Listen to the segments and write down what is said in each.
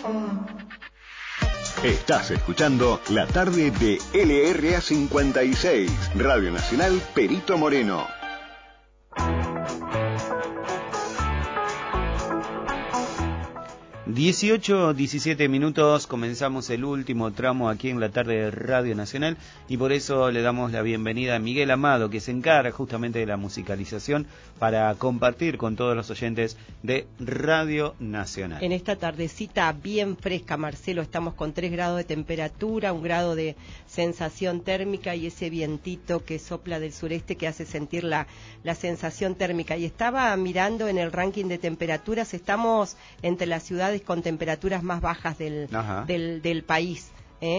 Estás escuchando la tarde de LRA 56, Radio Nacional Perito Moreno. 18-17 minutos, comenzamos el último tramo aquí en la tarde de Radio Nacional y por eso le damos la bienvenida a Miguel Amado, que se encarga justamente de la musicalización para compartir con todos los oyentes de Radio Nacional. En esta tardecita bien fresca, Marcelo, estamos con 3 grados de temperatura, 1 grado de sensación térmica y ese vientito que sopla del sureste que hace sentir la sensación térmica. Y estaba mirando en el ranking de temperaturas, estamos entre las ciudades con temperaturas más bajas del país.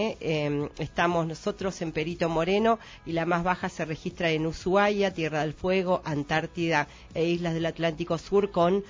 Estamos nosotros en Perito Moreno y la más baja se registra en Ushuaia, Tierra del Fuego, Antártida e Islas del Atlántico Sur con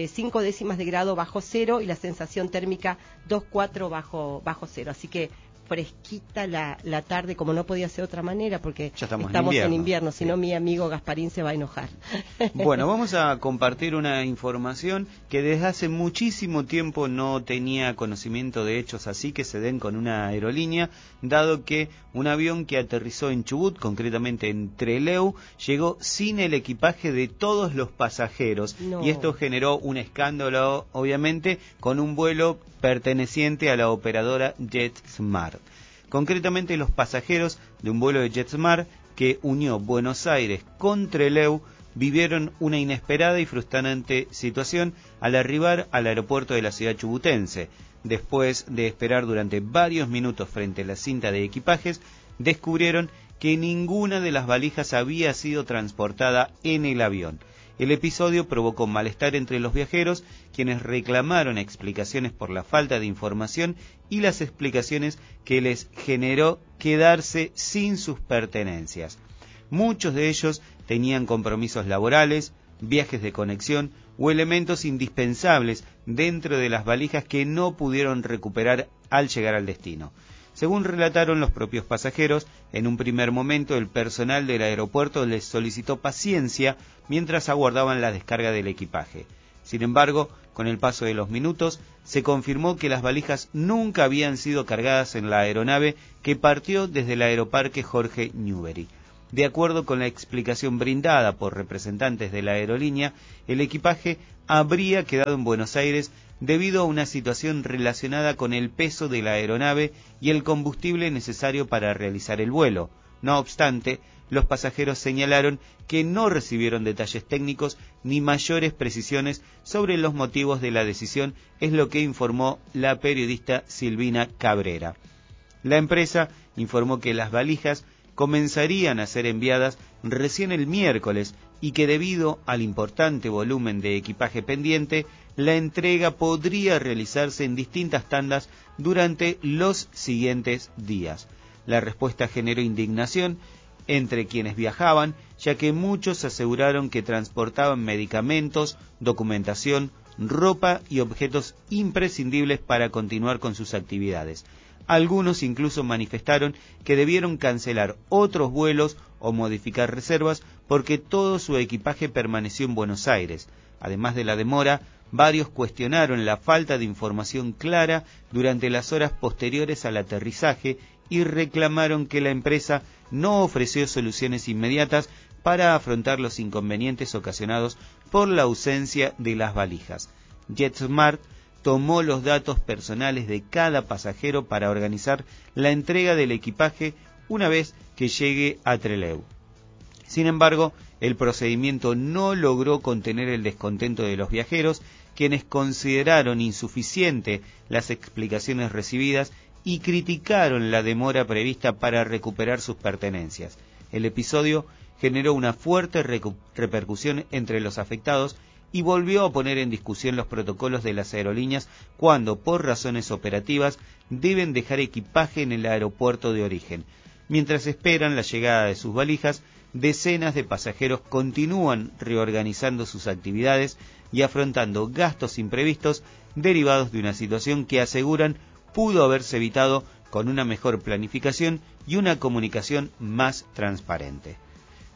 5 décimas de grado bajo cero y la sensación térmica 2,4 bajo cero. Así que fresquita la tarde, como no podía ser de otra manera, porque ya estamos en invierno, si no mi amigo Gasparín se va a enojar. Bueno, vamos a compartir una información que desde hace muchísimo tiempo no tenía conocimiento de hechos así que se den con una aerolínea, dado que un avión que aterrizó en Chubut, concretamente en Trelew, llegó sin el equipaje de todos los pasajeros. No. Y esto generó un escándalo, obviamente, con un vuelo perteneciente a la operadora JetSmart. Concretamente, los pasajeros de un vuelo de JetSmart que unió Buenos Aires con Trelew vivieron una inesperada y frustrante situación al arribar al aeropuerto de la ciudad chubutense. Después de esperar durante varios minutos frente a la cinta de equipajes, descubrieron que ninguna de las valijas había sido transportada en el avión. El episodio provocó malestar entre los viajeros, quienes reclamaron explicaciones por la falta de información y las explicaciones que les generó quedarse sin sus pertenencias. Muchos de ellos tenían compromisos laborales, viajes de conexión o elementos indispensables dentro de las valijas que no pudieron recuperar al llegar al destino. Según relataron los propios pasajeros, en un primer momento el personal del aeropuerto les solicitó paciencia mientras aguardaban la descarga del equipaje. Sin embargo, con el paso de los minutos, se confirmó que las valijas nunca habían sido cargadas en la aeronave que partió desde el aeroparque Jorge Newbery. De acuerdo con la explicación brindada por representantes de la aerolínea, el equipaje habría quedado en Buenos Aires debido a una situación relacionada con el peso de la aeronave y el combustible necesario para realizar el vuelo. No obstante, los pasajeros señalaron que no recibieron detalles técnicos ni mayores precisiones sobre los motivos de la decisión, es lo que informó la periodista Silvina Cabrera. La empresa informó que las valijas comenzarían a ser enviadas recién el miércoles y que debido al importante volumen de equipaje pendiente, la entrega podría realizarse en distintas tandas durante los siguientes días. La respuesta generó indignación entre quienes viajaban, ya que muchos aseguraron que transportaban medicamentos, documentación, ropa y objetos imprescindibles para continuar con sus actividades. Algunos incluso manifestaron que debieron cancelar otros vuelos o modificar reservas porque todo su equipaje permaneció en Buenos Aires. Además de la demora, varios cuestionaron la falta de información clara durante las horas posteriores al aterrizaje y reclamaron que la empresa no ofreció soluciones inmediatas para afrontar los inconvenientes ocasionados por la ausencia de las valijas. JetSmart tomó los datos personales de cada pasajero para organizar la entrega del equipaje una vez que llegue a Trelew. Sin embargo, el procedimiento no logró contener el descontento de los viajeros, quienes consideraron insuficiente las explicaciones recibidas y criticaron la demora prevista para recuperar sus pertenencias. El episodio generó una fuerte repercusión entre los afectados y volvió a poner en discusión los protocolos de las aerolíneas cuando, por razones operativas, deben dejar equipaje en el aeropuerto de origen. Mientras esperan la llegada de sus valijas, decenas de pasajeros continúan reorganizando sus actividades y afrontando gastos imprevistos derivados de una situación que aseguran pudo haberse evitado con una mejor planificación y una comunicación más transparente.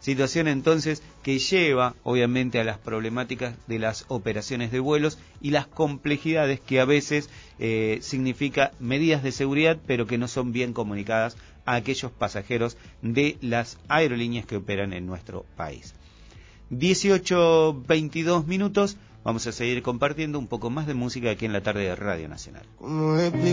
Situación entonces que lleva obviamente a las problemáticas de las operaciones de vuelos y las complejidades que a veces significa medidas de seguridad pero que no son bien comunicadas a aquellos pasajeros de las aerolíneas que operan en nuestro país. 18:22 minutos, vamos a seguir compartiendo un poco más de música aquí en la tarde de Radio Nacional.